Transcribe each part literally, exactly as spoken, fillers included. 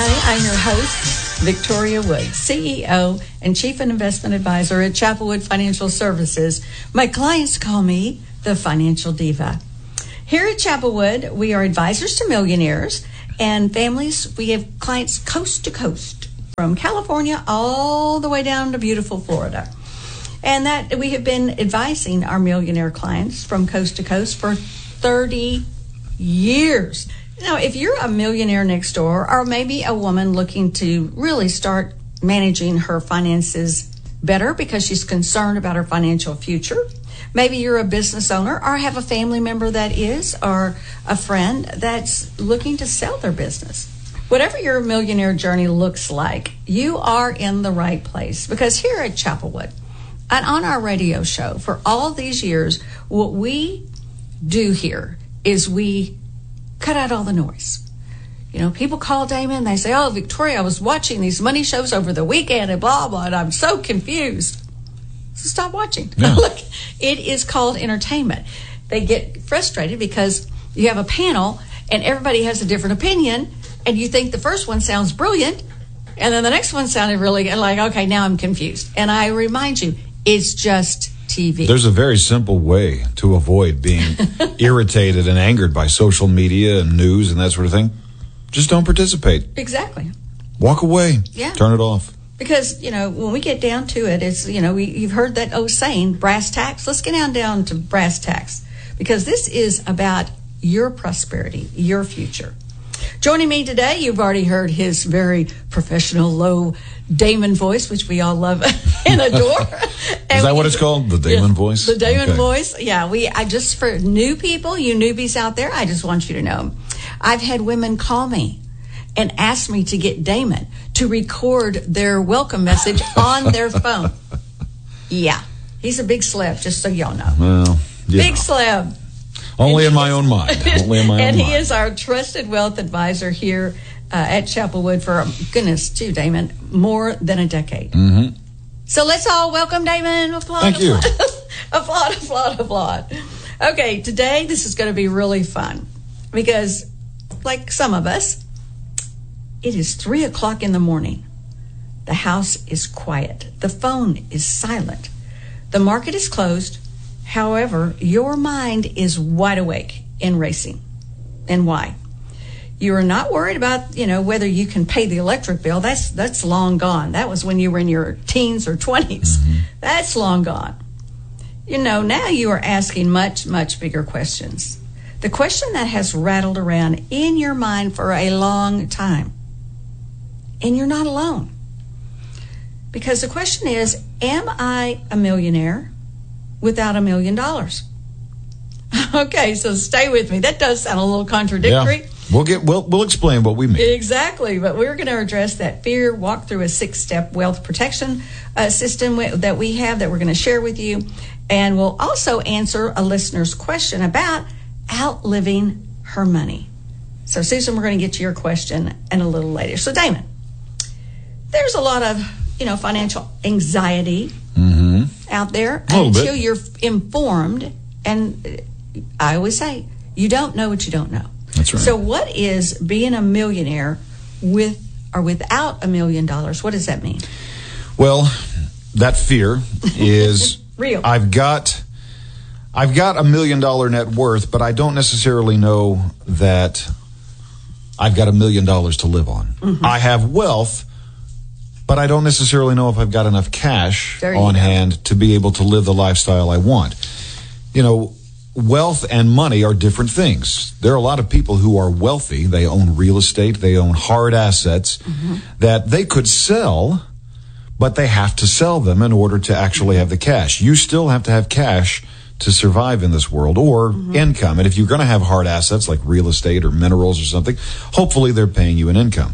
Hi, I'm your host, Victoria Wood, C E O and Chief Investment Advisor at Chapelwood Financial Services. My clients call me the Financial Diva. Here at Chapelwood, we are advisors to millionaires and families. We have clients coast to coast, from California all the way down to beautiful Florida. And that we have been advising our millionaire clients from coast to coast for thirty years. Now, if you're a millionaire next door, or maybe a woman looking to really start managing her finances better because she's concerned about her financial future, maybe you're a business owner or have a family member that is, or a friend that's looking to sell their business. Whatever your millionaire journey looks like, you are in the right place, because here at Chapelwood and on our radio show for all these years, what we do here is we cut out all the noise. You know, people call Damon, they say, oh, Victoria, I was watching these money shows over the weekend and blah, blah, and I'm so confused. So stop watching. Yeah. Look, it is called entertainment. They get frustrated because you have a panel and everybody has a different opinion, and you think the first one sounds brilliant, and then the next one sounded really like, okay, now I'm confused. And I remind you, it's just T V. There's a very simple way to avoid being irritated and angered by social media and news and that sort of thing. Just don't participate. Exactly. Walk away. Yeah. Turn it off. Because, you know, when we get down to it, it's, you know, we, you've heard that old saying, brass tacks. Let's get down, down to brass tacks. Because this is about your prosperity, your future. Joining me today, you've already heard his very professional, low Damon voice, which we all love and adore. And is that we, what it's called? The Damon yeah, voice? The Damon okay. voice. Yeah, we, I just, for new people, you newbies out there, I just want you to know, I've had women call me and ask me to get Damon to record their welcome message on their phone. Yeah, he's a big celeb, just so y'all know. Well, yeah. Big celeb. Only in my own mind. Only in my and own he mind. is our trusted wealth advisor here uh, at Chapelwood for, goodness, too, Damon, more than a decade. Mm-hmm. So let's all welcome Damon. Applaud, Thank you. applaud, applaud, applaud. Okay, today this is going to be really fun because, like some of us, it is three o'clock in the morning. The house is quiet. The phone is silent. The market is closed. However, your mind is wide awake and racing. And why? You are not worried about, you know, whether you can pay the electric bill. That's that's long gone. That was when you were in your teens or twenties. Mm-hmm. That's long gone. You know, now you are asking much, much bigger questions. The question that has rattled around in your mind for a long time. And you're not alone. Because the question is, am I a millionaire without a million dollars? Okay, so stay with me. That does sound a little contradictory. Yeah. We'll get we'll we'll explain what we mean. Exactly, but we're going to address that fear, walk through a six-step wealth protection uh, system w- that we have that we're going to share with you, and we'll also answer a listener's question about outliving her money. So, Susan, we're going to get to your question in a little later. So, Damon, there's a lot of, you know, financial anxiety mm-hmm. out there A little until bit. you're informed, and I always say, you don't know what you don't know. That's right. So what is being a millionaire with or without a million dollars? What does that mean? Well, that fear is real. I've got I've got a million dollar net worth, but I don't necessarily know that I've got a million dollars to live on. Mm-hmm. I have wealth, but I don't necessarily know if I've got enough cash on hand to be able to live the lifestyle I want. You know, wealth and money are different things. There are a lot of people who are wealthy. They own real estate. They own hard assets mm-hmm. that they could sell, but they have to sell them in order to actually have the cash. You still have to have cash to survive in this world, or mm-hmm. income. And if you're going to have hard assets like real estate or minerals or something, hopefully they're paying you an income.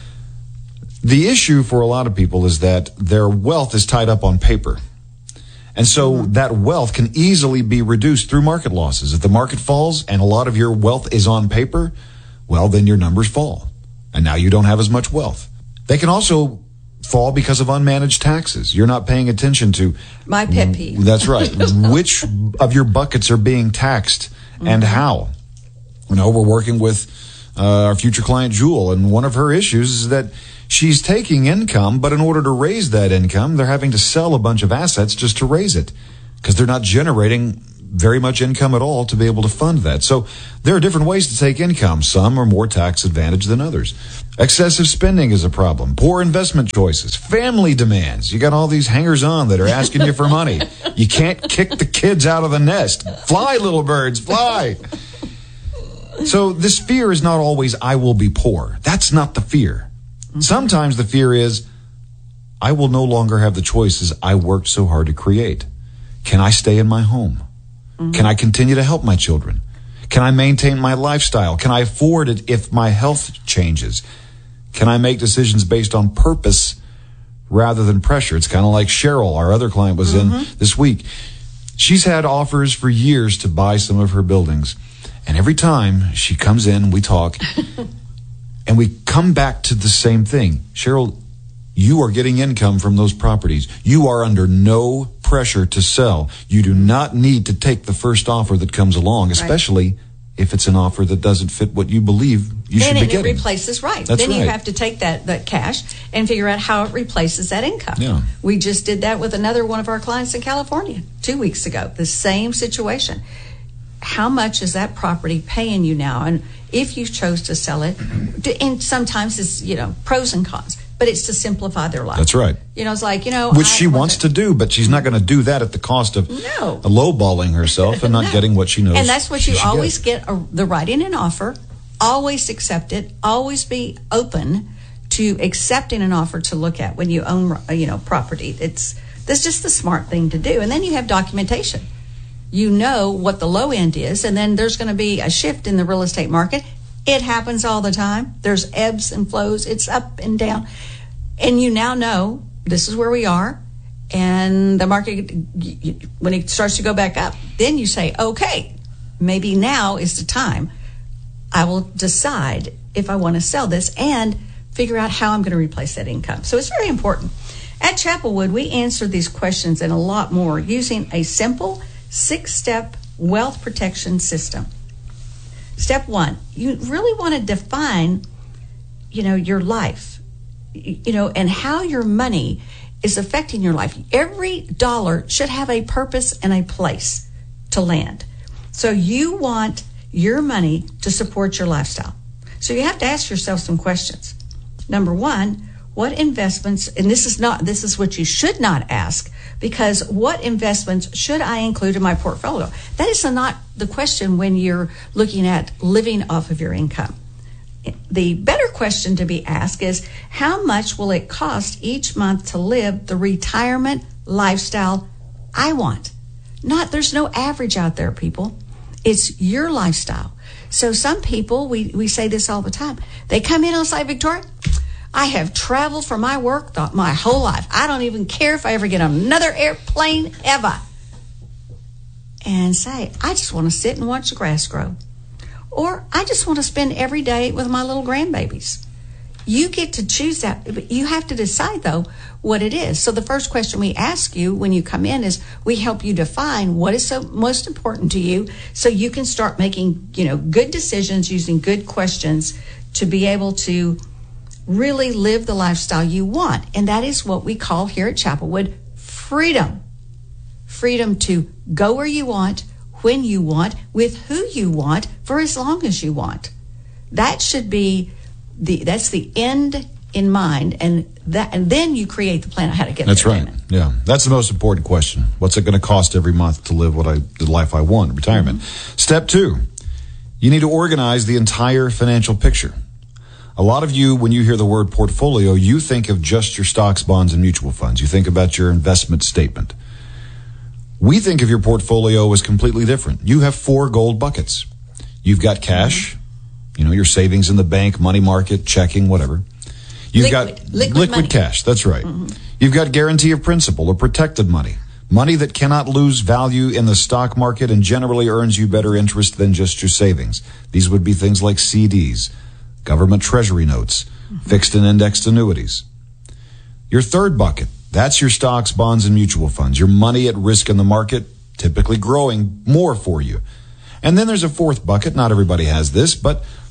The issue for a lot of people is that their wealth is tied up on paper. And so mm-hmm. that wealth can easily be reduced through market losses. If the market falls and a lot of your wealth is on paper, well, then your numbers fall. And now you don't have as much wealth. They can also fall because of unmanaged taxes. You're not paying attention to... My pet peeve. That's right. Which of your buckets are being taxed mm-hmm. and how? You know, we're working with uh, our future client, Jewel, and one of her issues is that she's taking income, but in order to raise that income, they're having to sell a bunch of assets just to raise it because they're not generating very much income at all to be able to fund that. So there are different ways to take income. Some are more tax advantaged than others. Excessive spending is a problem. Poor investment choices. Family demands. You got all these hangers-on that are asking you for money. You can't kick the kids out of the nest. Fly, little birds, fly. So this fear is not always, I will be poor. That's not the fear. Sometimes the fear is, I will no longer have the choices I worked so hard to create. Can I stay in my home? Mm-hmm. Can I continue to help my children? Can I maintain my lifestyle? Can I afford it if my health changes? Can I make decisions based on purpose rather than pressure? It's kind of like Cheryl, our other client, was mm-hmm. in this week. She's had offers for years to buy some of her buildings. And every time she comes in, we talk, and we come back to the same thing. Cheryl, you are getting income from those properties. You are under no pressure to sell. You do not need to take the first offer that comes along, especially right. if it's an offer that doesn't fit what you believe you then should be it, getting. It replaces, right. That's then right. you have to take that, that cash and figure out how it replaces that income. Yeah. We just did that with another one of our clients in California two weeks ago. The same situation. How much is that property paying you now? And if you chose to sell it, and sometimes it's, you know, pros and cons, but it's to simplify their life. That's right. You know, it's like, you know. Which I she wants to do, but she's not going to do that at the cost of no. lowballing herself and not no. getting what she knows. And that's what you always get, get a, the write-in and offer, always accept it, always be open to accepting an offer to look at when you own, you know, property. It's, that's just the smart thing to do. And then you have documentation. You know what the low end is, and then there's going to be a shift in the real estate market. It happens all the time. There's ebbs and flows. It's up and down. And you now know this is where we are. And the market, when it starts to go back up, then you say, okay, maybe now is the time. I will decide if I want to sell this and figure out how I'm going to replace that income. So it's very important. At Chapelwood, we answer these questions and a lot more using a simple six-step wealth protection system. Step one, you really want to define, you know, your life, you know, and how your money is affecting your life. Every dollar should have a purpose and a place to land. So you want your money to support your lifestyle. So you have to ask yourself some questions. Number one, what investments, and this is not, this is what you should not ask, because what investments should I include in my portfolio? That is not the question when you're looking at living off of your income. The better question to be asked is, how much will it cost each month to live the retirement lifestyle I want? Not, there's no average out there, people. It's your lifestyle. So some people, we, we say this all the time, they come in and say, Victoria, I have traveled for my work th- my whole life. I don't even care if I ever get another airplane ever. And say, I just want to sit and watch the grass grow. Or I just want to spend every day with my little grandbabies. You get to choose that. But you have to decide, though, what it is. So the first question we ask you when you come in is, we help you define what is so most important to you so you can start making, you know, good decisions using good questions to be able to really live the lifestyle you want. And that is what we call here at Chapelwood freedom. Freedom to go where you want, when you want, with who you want, for as long as you want. That should be the, that's the end in mind. And that, and then you create the plan of how to get that's there. That's right. Amen. Yeah. That's the most important question. What's it going to cost every month to live what I, the life I want, retirement? Mm-hmm. Step two, you need to organize the entire financial picture. A lot of you, when you hear the word portfolio, you think of just your stocks, bonds, and mutual funds. You think about your investment statement. We think of your portfolio as completely different. You have four gold buckets. You've got cash, you know, your savings in the bank, money market, checking, whatever. You've liquid, got liquid, liquid cash. That's right. Mm-hmm. You've got guarantee of principal or protected money. Money that cannot lose value in the stock market and generally earns you better interest than just your savings. These would be things like C Ds, government treasury notes, mm-hmm. fixed and indexed annuities. Your third bucket, that's your stocks, bonds, and mutual funds. Your money at risk in the market, typically growing more for you. And then there's a fourth bucket. Not everybody has this, but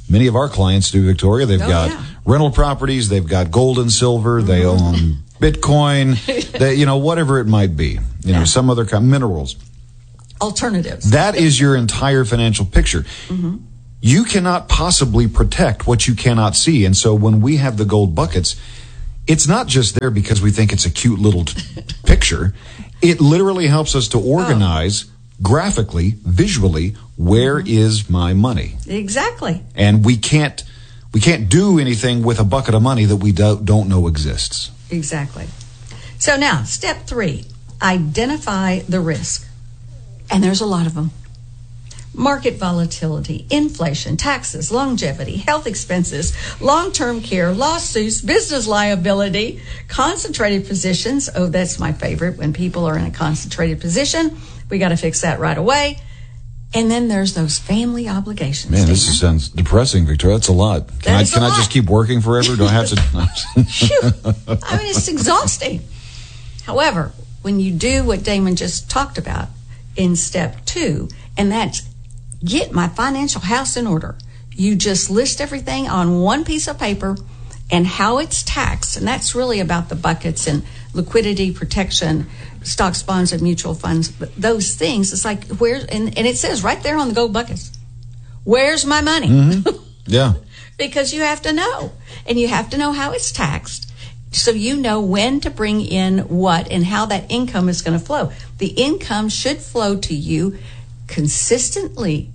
Many of our clients do, Victoria. They've Oh, got yeah. rental properties. They've got gold and silver. They own Bitcoin. They, you know, whatever it might be. You know, Yeah. some other kind minerals. Alternatives. That is your entire financial picture. You cannot possibly protect what you cannot see. And so when we have the gold buckets, it's not just there because we think it's a cute little t- picture. It literally helps us to organize graphically, visually, where is my money? Exactly. And we can't we can't do anything with a bucket of money that we do, don't know exists. Exactly. So now, step three, identify the risk. And there's a lot of them. Market volatility, inflation, taxes, longevity, health expenses, long-term care, lawsuits, business liability, concentrated positions. Oh, that's my favorite, when people are in a concentrated position. We got to fix that right away. And then there's those family obligations. Man, this Dana. sounds depressing, Victoria. That's a lot. Can That I is a can I lot. just keep working forever? Do I have to? Phew. I mean, it's exhausting. However, when you do what Damon just talked about in step two, and that's get my financial house in order. You just list everything on one piece of paper and how it's taxed. And that's really about the buckets and liquidity, protection, stocks, bonds, and mutual funds. But those things, it's like, where, and, and it says right there on the gold buckets, where's my money? Yeah. Because you have to know, and you have to know how it's taxed, so you know when to bring in what and how that income is going to flow. The income should flow to you consistently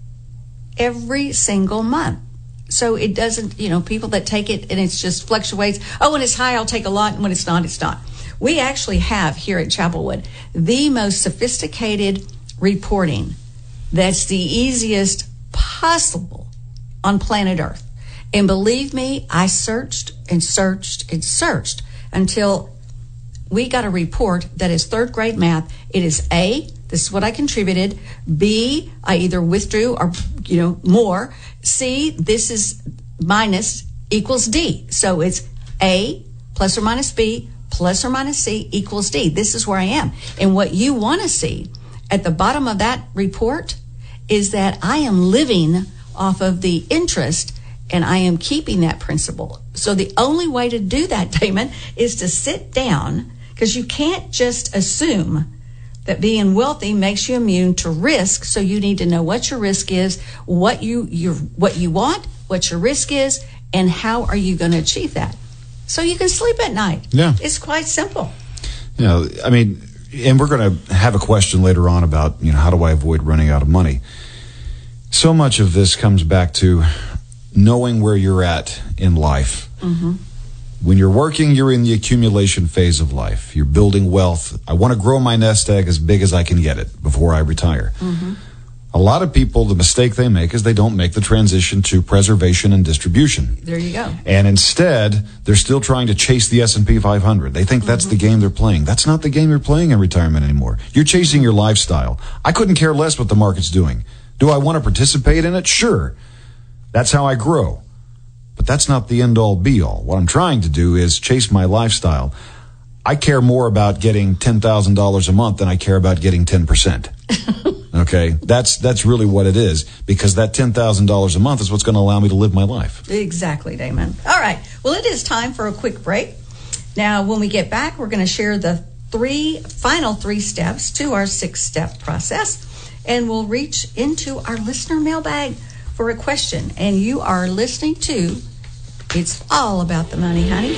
every single month. So it doesn't, you know, people that take it and it just fluctuates. Oh, when it's high, I'll take a lot, and when it's not, it's not. We actually have here at Chapelwood the most sophisticated reporting that's the easiest possible on planet Earth. And believe me, I searched and searched and searched until we got a report that is third grade math. It is A, this is what I contributed. B, I either withdrew or, you know, more. C, this is minus equals D. So it's A plus or minus B plus or minus C equals D. This is where I am. And what you want to see at the bottom of that report is that I am living off of the interest, and I am keeping that principle. So the only way to do that, Damon, is to sit down, because you can't just assume that being wealthy makes you immune to risk. So you need to know what your risk is, what you you what you want, what your risk is, and how are you going to achieve that. So you can sleep at night. Yeah. It's quite simple. You know, I mean, and we're going to have a question later on about, you know, how do I avoid running out of money? So much of this comes back to knowing where you're at in life. Mm-hmm. When you're working, you're in the accumulation phase of life. You're building wealth. I want to grow my nest egg as big as I can get it before I retire. Mm-hmm. A lot of people, the mistake they make is they don't make the transition to preservation and distribution. There you go. And instead, they're still trying to chase the S and P five hundred. They think that's the game they're playing. That's not the game you're playing in retirement anymore. You're chasing your lifestyle. I couldn't care less what the market's doing. Do I want to participate in it? Sure. That's how I grow. But that's not the end-all, be-all. What I'm trying to do is chase my lifestyle. I care more about getting ten thousand dollars a month than I care about getting ten percent. Okay? That's that's really what it is, because that ten thousand dollars a month is what's going to allow me to live my life. Exactly, Damon. All right. Well, it is time for a quick break. Now, when we get back, we're going to share the three final three steps to our six-step process, and we'll reach into our listener mailbag for a question. And you are listening to It's All About the Money, Honey.